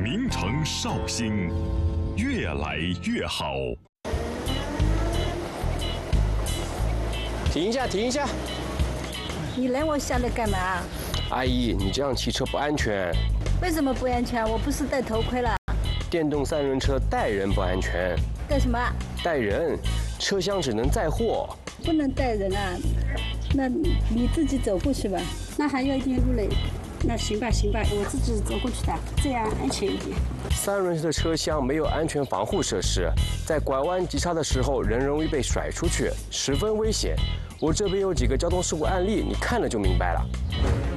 名城绍兴，越来越好。 停一下，停一下！ 你拦我下来干嘛？ 阿姨，你这样骑车不安全。 为什么不安全？我不是戴头盔了。 电动三轮车带人不安全。 带什么？ 带人，车厢只能载货。 不能带人啊？那你自己走过去吧。 那还有一点路嘞。那行吧，行吧，我自己走过去的，这样安全一点。 三轮车的车厢没有安全防护设施，在拐弯急刹的时候，人容易被甩出去，十分危险。我这边有几个交通事故案例，你看了就明白了。